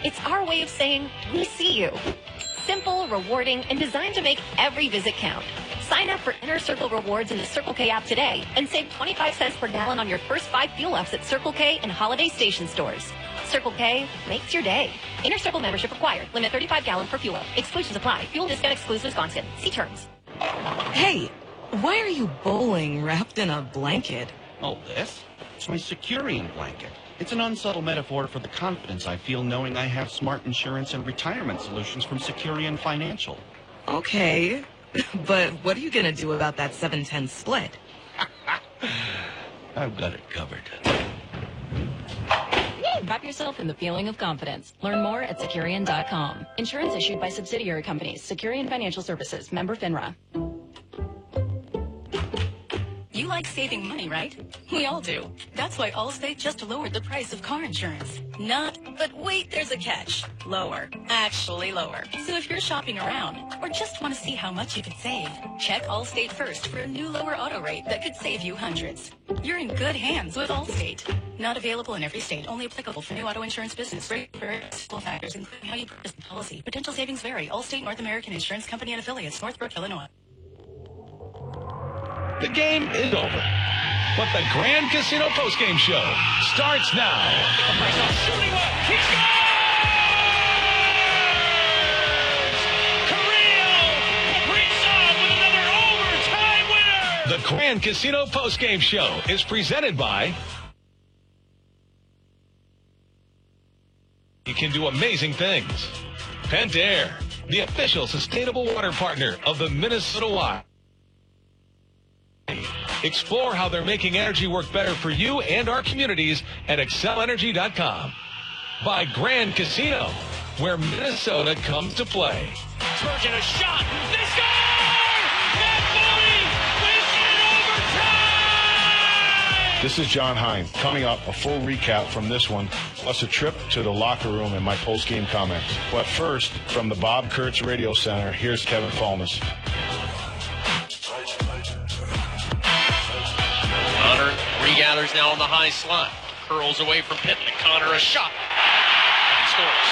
It's our way of saying, we see you. Simple, rewarding, and designed to make every visit count. Sign up for Inner Circle Rewards in the Circle K app today and save 25 cents per gallon on your first 5 fuel ups at Circle K and Holiday Station stores. Circle K makes your day. Inner Circle membership required. Limit 35 gallon per fuel up. Exclusions apply. Fuel discount excludes Wisconsin. See terms. Hey, why are you bowling wrapped in a blanket? Oh, this? It's my Securian blanket. It's an unsubtle metaphor for the confidence I feel knowing I have smart insurance and retirement solutions from Securian Financial. Okay, but what are you going to do about that 7-10 split? I've got it covered. Wrap yourself in the feeling of confidence. Learn more at Securian.com. Insurance issued by subsidiary companies. Securian Financial Services. Member FINRA. You like saving money, right? We all do. That's why Allstate just lowered the price of car insurance. But wait, there's a catch. Lower. Actually lower. So if you're shopping around or just want to see how much you could save, check Allstate first for a new lower auto rate that could save you hundreds. You're in good hands with Allstate. Not available in every state. Only applicable for new auto insurance business. Various factors, including how you purchase the policy. Potential savings vary. Allstate North American Insurance Company and affiliates. Northbrook, Illinois. The game is over, but the Grand Casino postgame show starts now. Shooting left, he scores! Kirill Kaprizov with another overtime winner. The Grand Casino postgame show is presented by. You can do amazing things. Pentair, the official sustainable water partner of the Minnesota Wild. Explore how they're making energy work better for you and our communities at ExcelEnergy.com. By Grand Casino, where Minnesota comes to play. Spurgeon, a shot. They score! Matt Bowie wins it in overtime! This is John Hein. Coming up, a full recap from this one, plus a trip to the locker room and my post-game comments. But first, from the Bob Kurtz Radio Center, here's Kevin Falmus. Connor regathers now on the high slot. Curls away from Pittman. Connor a shot. And he scores.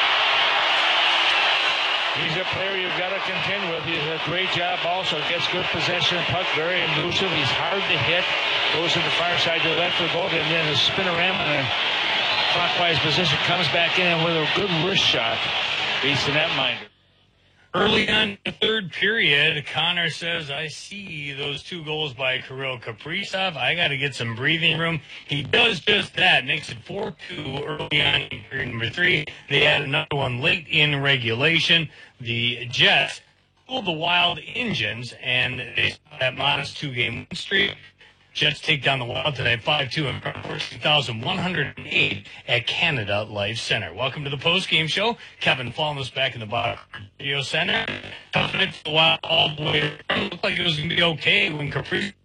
He's a player you've got to contend with. He does a great job also. Gets good possession. Puck very elusive. He's hard to hit. Goes to the far side to the left of the goal. And then a spin-around in a clockwise position. Comes back in with a good wrist shot. Beats the netminder. Early on in the third period, Connor says, I see those 2 goals by Kirill Kaprizov. I got to get some breathing room. He does just that. Makes it 4-2 early on in period number 3. They had another one late in regulation. The Jets pulled the Wild engines, and they saw that modest 2-game win streak. Jets take down the Wild today, 5-2 in front of 14,108 at Canada Life Center. Welcome to the post-game show. Kevin Falmus back in the Bob Video Center. Confident for the Wild all the way around. Looked like it was going to be okay when Kaprizov